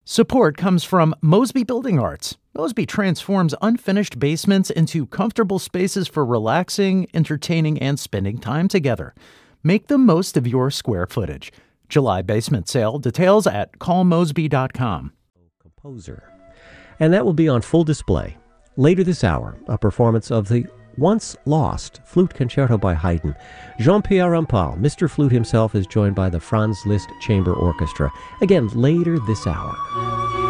Support comes from Mosby Building Arts. Mosby transforms unfinished basements into comfortable spaces for relaxing, entertaining, and spending time together. Make the most of your square footage. July basement sale. Details at callmosby.com. Composer. And that will be on full display. Later this hour, a performance of the once lost Flute Concerto by Haydn. Jean-Pierre Rampal, Mr. Flute himself, is joined by the Franz Liszt Chamber Orchestra. Again, later this hour.